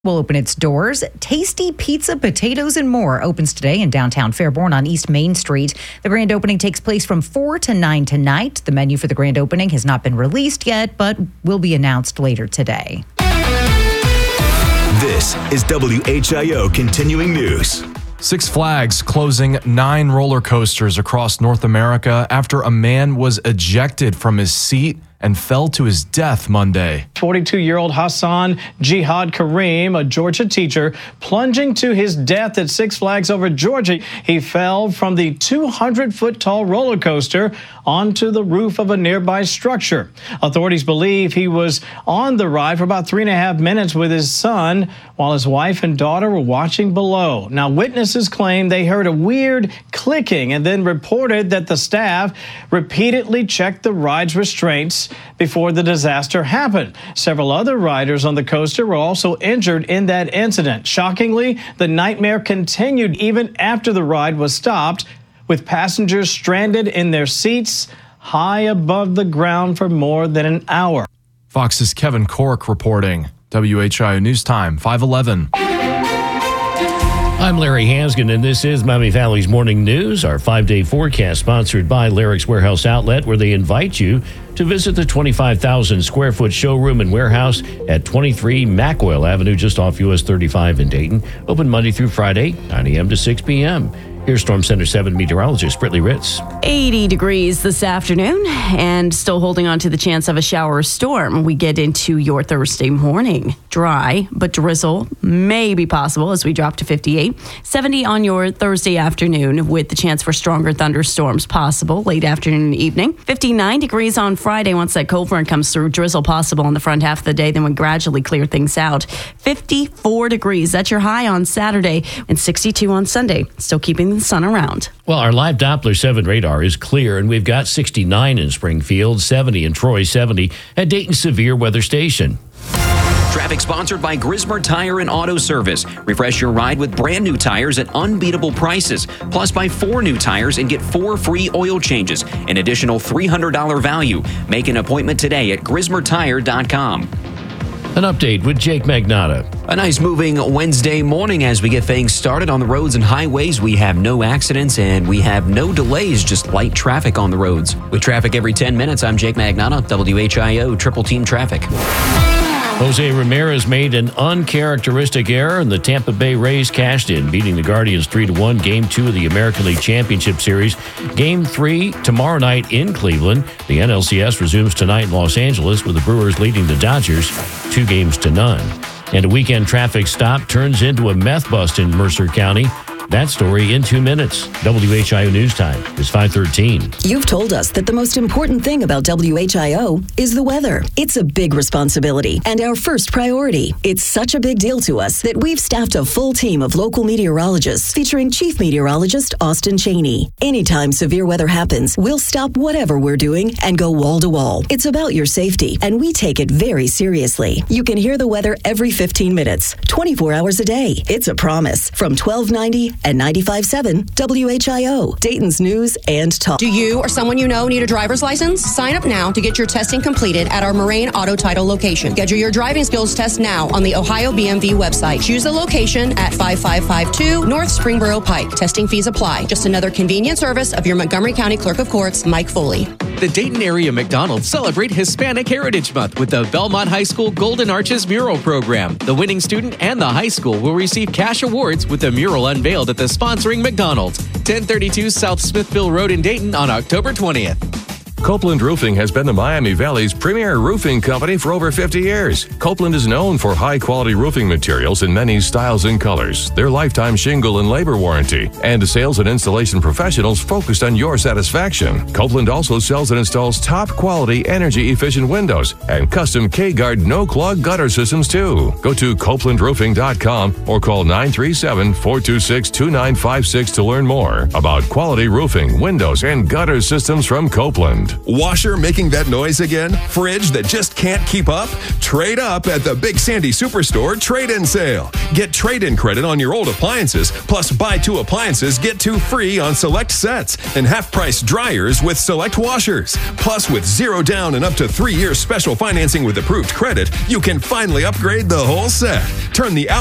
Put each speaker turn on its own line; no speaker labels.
will open its doors. Tasty Pizza, Potatoes, and More opens today in downtown Fairborn on East Main Street. The grand opening takes place from 4 to 9 tonight. The menu for the grand opening has not been released yet, but will be announced later today.
This is WHIO Continuing News.
Six Flags closing 9 roller coasters across North America after a man was ejected from his seat and fell to his death Monday.
42-year-old Hassan Jihad Kareem, a Georgia teacher, plunging to his death at Six Flags over Georgia. He fell from the 200-foot-tall roller coaster onto the roof of a nearby structure. Authorities believe he was on the ride for about 3.5 minutes with his son while his wife and daughter were watching below. Now, witnesses claim they heard a weird clicking and then reported that the staff repeatedly checked the ride's restraints before the disaster happened. Several other riders on the coaster were also injured in that incident. Shockingly, the nightmare continued even after the ride was stopped, with passengers stranded in their seats high above the ground for more than an hour.
Fox's Kevin Cork reporting. WHIO News Time, 5:11.
I'm Larry Hansgen, and this is Miami Valley's Morning News, our 5-day forecast sponsored by Larrick's Warehouse Outlet, where they invite you to visit the 25,000 square foot showroom and warehouse at 23 Mackwell Avenue, just off US 35 in Dayton. Open Monday through Friday, 9 a.m. to 6 p.m. Here's Storm Center 7 meteorologist Brittany Ritz.
80 degrees this afternoon and still holding on to the chance of a shower or storm. We get into your Thursday morning. Dry, but drizzle may be possible as we drop to 58. 70 on your Thursday afternoon with the chance for stronger thunderstorms possible late afternoon and evening. 59 degrees on Friday once that cold front comes through. Drizzle possible in the front half of the day, then we gradually clear things out. 54 degrees. That's your high on Saturday and 62 on Sunday. Still keeping the sun around.
Well, our live Doppler 7 radar is clear, and we've got 69 in Springfield, 70 in Troy, 70 at Dayton Severe Weather Station.
Traffic sponsored by Grismer Tire and Auto Service. Refresh your ride with brand new tires at unbeatable prices. Plus, buy 4 new tires and get 4 free oil changes. An additional $300 value. Make an appointment today at GrismerTire.com.
An update with Jake Magnotta.
A nice moving Wednesday morning as we get things started on the roads and highways. We have no accidents and we have no delays, just light traffic on the roads. With traffic every 10 minutes, I'm Jake Magnotta, WHIO Triple Team Traffic.
Jose Ramirez made an uncharacteristic error, and the Tampa Bay Rays cashed in, beating the Guardians 3-1, Game 2 of the American League Championship Series. Game 3 tomorrow night in Cleveland. The NLCS resumes tonight in Los Angeles, with the Brewers leading the Dodgers 2-0. And a weekend traffic stop turns into a meth bust in Mercer County. That story in 2 minutes. WHIO News Time is 5:13.
You've told us that the most important thing about WHIO is the weather. It's a big responsibility and our first priority. It's such a big deal to us that we've staffed a full team of local meteorologists featuring Chief Meteorologist Austin Cheney. Anytime severe weather happens, we'll stop whatever we're doing and go wall to wall. It's about your safety, and we take it very seriously. You can hear the weather every 15 minutes, 24 hours a day. It's a promise from 1290 and 95.7 WHIO, Dayton's News and Talk.
Do you or someone you know need a driver's license? Sign up now to get your testing completed at our Moraine Auto Title location. Schedule your driving skills test now on the Ohio BMV website. Choose the location at 5552 North Springboro Pike. Testing fees apply. Just another convenient service of your Montgomery County Clerk of Courts, Mike Foley.
The Dayton area McDonald's celebrate Hispanic Heritage Month with the Belmont High School Golden Arches Mural Program. The winning student and the high school will receive cash awards with the mural unveiled at the sponsoring McDonald's, 1032 South Smithville Road in Dayton on October 20th.
Copeland Roofing has been the Miami Valley's premier roofing company for over 50 years. Copeland is known for high-quality roofing materials in many styles and colors, their lifetime shingle and labor warranty, and sales and installation professionals focused on your satisfaction. Copeland also sells and installs top-quality, energy-efficient windows and custom K-Guard no-clog gutter systems, too. Go to CopelandRoofing.com or call 937-426-2956 to learn more about quality roofing, windows, and gutter systems from Copeland.
sound? Washer making that noise again? Fridge that just can't keep up? Trade up at the Big Sandy Superstore trade-in sale. Get trade-in credit on your old appliances, plus buy 2 appliances, get 2 free on select sets, and half-price dryers with select washers. Plus, with 0 down and up to 3 years special financing with approved credit, you can finally upgrade the whole set. Turn the